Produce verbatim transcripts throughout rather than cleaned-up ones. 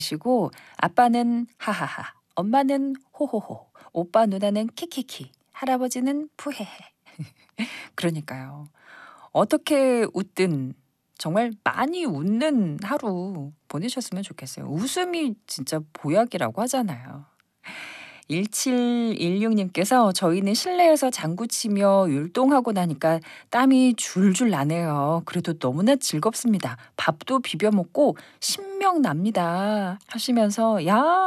시고 아빠는 하하하, 엄마는 호호호, 오빠 누나는 키키키, 할아버지는 푸헤헤. 그러니까요. 어떻게 웃든 정말 많이 웃는 하루 보내셨으면 좋겠어요. 웃음이 진짜 보약이라고 하잖아요. 일칠일육 님께서 저희는 실내에서 장구 치며 율동하고 나니까 땀이 줄줄 나네요. 그래도 너무나 즐겁습니다. 밥도 비벼 먹고 신명 납니다. 하시면서 야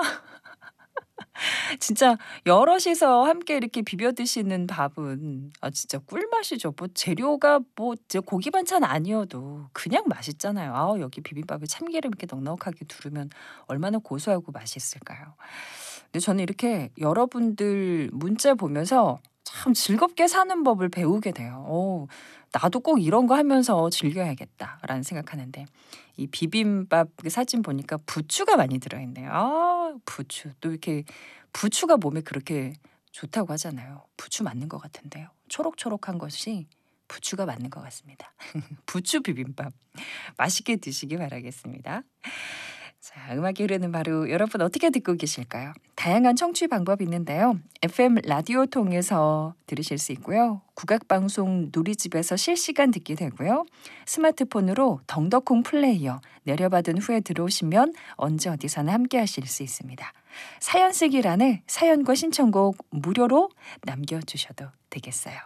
진짜 여럿이서 함께 이렇게 비벼 드시는 밥은 아 진짜 꿀맛이죠. 뭐 재료가 뭐 저 고기 반찬 아니어도 그냥 맛있잖아요. 아우 여기 비빔밥에 참기름 이렇게 넉넉하게 두르면 얼마나 고소하고 맛있을까요. 근데 저는 이렇게 여러분들 문자 보면서 참 즐겁게 사는 법을 배우게 돼요. 어 '나도 꼭 이런 거 하면서 즐겨야겠다.'라는 생각하는데 이 비빔밥 그 사진 보니까 부추가 많이 들어 있네요. 아 부추. 또 이렇게 부추가 몸에 그렇게 좋다고 하잖아요. 부추 맞는 것 같은데요. 초록초록한 것이 부추가 맞는 것 같습니다. 부추 비빔밥 맛있게 드시기 바라겠습니다. 자, 음악이 흐르는 바로 여러분 어떻게 듣고 계실까요? 다양한 청취 방법이 있는데요. 에프엠 라디오 통해서 들으실 수 있고요. 국악방송 누리집에서 실시간 듣게 되고요. 스마트폰으로 덩더콩 플레이어 내려받은 후에 들어오시면 언제 어디서나 함께 하실 수 있습니다. 사연 쓰기란에 사연과 신청곡 무료로 남겨주셔도 되겠어요.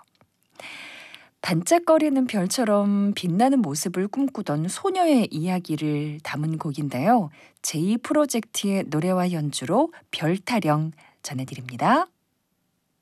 반짝거리는 별처럼 빛나는 모습을 꿈꾸던 소녀의 이야기를 담은 곡인데요. 제이 프로젝트의 노래와 연주로 별타령 전해드립니다.